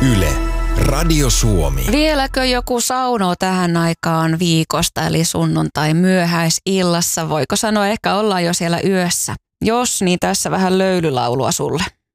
Yle, Radio Suomi. Vieläkö joku saunoo tähän aikaan viikosta, eli sunnuntai myöhäisillassa? Voiko sanoa, ehkä ollaan jo siellä yössä? Jos, niin tässä vähän löylylaulua sulle.